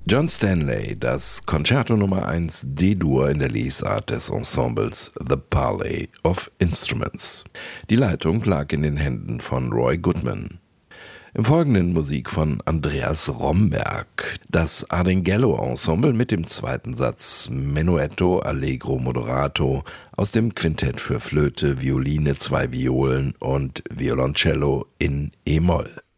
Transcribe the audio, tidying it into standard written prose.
John Stanley, das Concerto Nummer 1 D-Dur in der Lesart des Ensembles The Parley of Instruments. Die Leitung lag in den Händen von Roy Goodman. Im Folgenden Musik von Andreas Romberg, das Ardinghello Ensemble mit dem zweiten Satz Menuetto Allegro Moderato aus dem Quintett für Flöte, Violine, 2 Violen und Violoncello in E-Moll.